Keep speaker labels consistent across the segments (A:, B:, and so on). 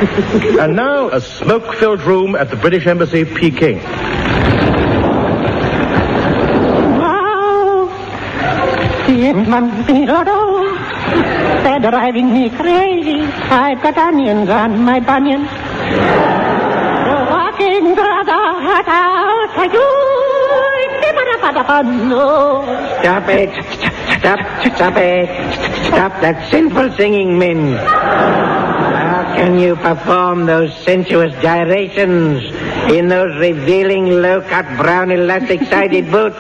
A: And now, a smoke-filled room at the British Embassy, Peking.
B: Wow. They're driving me crazy. I've got onions on my bunions. They're walking through the hut out.
C: Stop it. Stop it. Stop that sinful singing, men. How can you perform those sensuous gyrations in those revealing low-cut brown elastic-sided boots?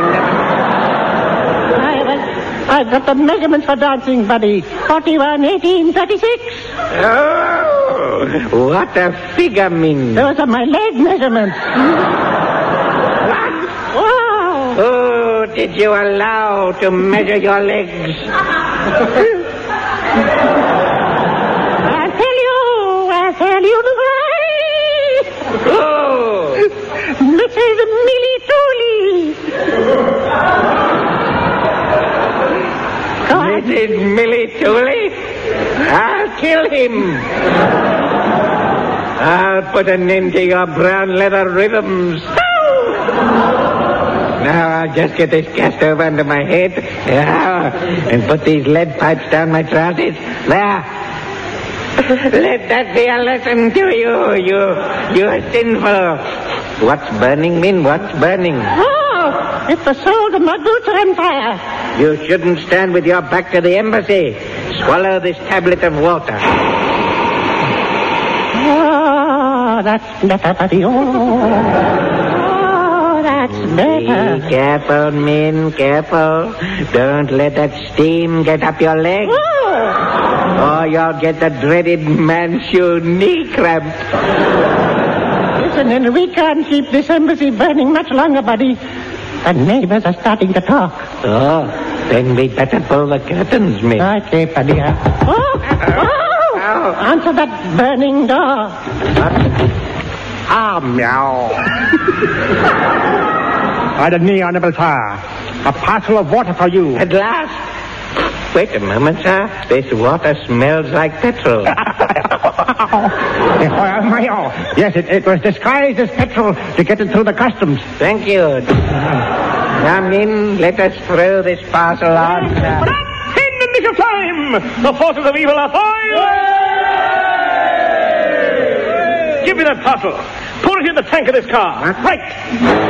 B: I've got the measurements for dancing, buddy. 41, 18, 36.
C: Oh, what a figure, Min.
B: Those are my leg measurements.
C: What?
B: Wow.
C: Who did you allow to measure your legs?
B: I'll tell you the right.
C: Oh.
B: Mrs. Millie Tooley.
C: Mrs. Millie Tooley? I'll kill him. I'll put an end to your brown leather rhythms. Now I'll just get this gas stove under my head. And put these lead pipes down my trousers. There. Let that be a lesson to you, you sinful. What's burning, Min? What's burning?
B: Oh, it's the soles of my boots are on fire.
C: You shouldn't stand with your back to the embassy. Swallow this tablet of water.
B: Oh, that's better, buddy. Oh, that's better.
C: Be careful, Min, careful. Don't let that steam get up your leg. Or you'll get the dreaded Manchu knee cramp.
B: Listen, and we can't keep this embassy burning much longer, buddy. The neighbors are starting to talk.
C: Oh, then we'd better pull the curtains, Min.
B: Okay, buddy. Oh! Answer that burning door.
A: Meow. Pardon me, Honorable Sir. A parcel of water for you.
C: At last. Wait a moment, sir. This water smells like petrol.
A: Yes, it was disguised as petrol to get it through the customs.
C: Thank you. Come in. Let us throw this parcel on.
A: In the nick of time! The forces of evil are foiled! Give me that parcel. Put it in the tank of this car.
C: What?
A: Right.